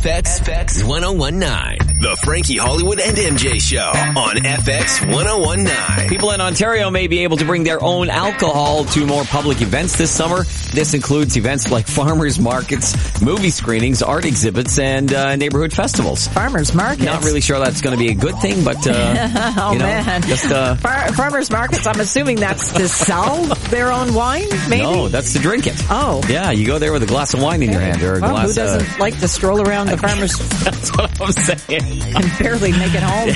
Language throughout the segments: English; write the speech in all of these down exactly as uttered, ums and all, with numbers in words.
F X, F X ten nineteen. The Frankie Hollywood and M J Show on F X ten nineteen. People in Ontario may be able to bring their own alcohol to more public events this summer. This includes events like farmers markets, movie screenings, art exhibits, and uh, neighborhood festivals. Farmers markets? Not really sure that's going to be a good thing, but, uh, oh, you know, man. just, uh, Far- farmers markets, I'm assuming that's to sell their own wine, maybe? No, that's to drink it. Oh. Yeah, you go there with a glass of wine in your hand or a well, glass who doesn't uh, like to stroll around the farmers That's what I'm saying. and barely make it home?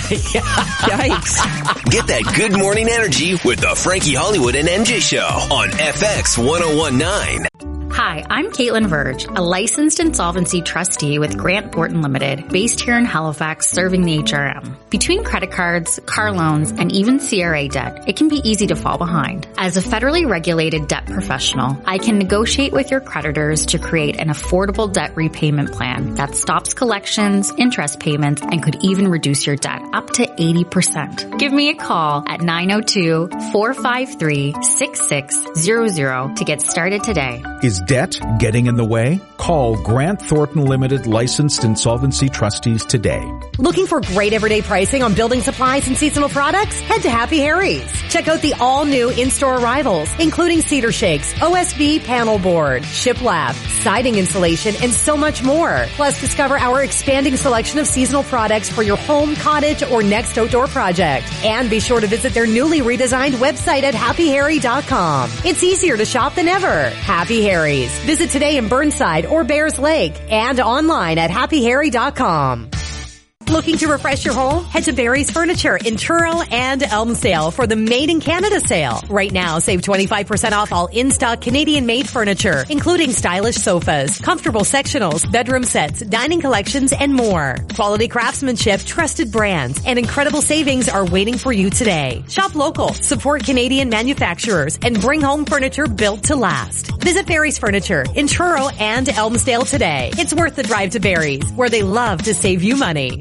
Yikes. Get that good morning energy with the Frankie Hollywood and M J Show on F X ten nineteen. Hi, I'm Caitlin Verge, a licensed insolvency trustee with Grant Thornton Limited, based here in Halifax, serving the H R M. Between credit cards, car loans, and even C R A debt, it can be easy to fall behind. As a federally regulated debt professional, I can negotiate with your creditors to create an affordable debt repayment plan that stops collections, interest payments, and could even reduce your debt up to eighty percent. Give me a call at nine oh two, four five three, six six zero zero to get started today. Is debt getting in the way? Call Grant Thornton Limited licensed insolvency trustees today. Looking for great everyday pricing on building supplies and seasonal products? Head to Happy Harry's. Check out the all-new in-store arrivals, including cedar shakes, O S B panel board, shiplap, siding insulation, and so much more. Plus, discover our expanding selection of seasonal products for your home, cottage, or next outdoor project. And be sure to visit their newly redesigned website at happy harry dot com. It's easier to shop than ever. Happy Harry's. Visit today in Burnside or Bears Lake and online at happy harry dot com. Looking to refresh your home? Head to Barry's Furniture in Truro and Elmsdale for the Made in Canada sale. Right now, save twenty-five percent off all in-stock Canadian-made furniture, including stylish sofas, comfortable sectionals, bedroom sets, dining collections, and more. Quality craftsmanship, trusted brands, and incredible savings are waiting for you today. Shop local, support Canadian manufacturers, and bring home furniture built to last. Visit Barry's Furniture in Truro and Elmsdale today. It's worth the drive to Barry's, where they love to save you money.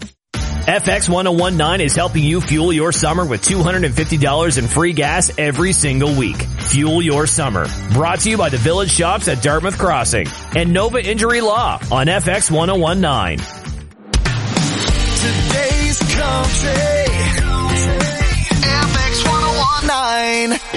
F X ten nineteen is helping you fuel your summer with two hundred fifty dollars in free gas every single week. Fuel your summer. Brought to you by the Village Shops at Dartmouth Crossing and Nova Injury Law on F X ten nineteen. Today's country. F X ten nineteen.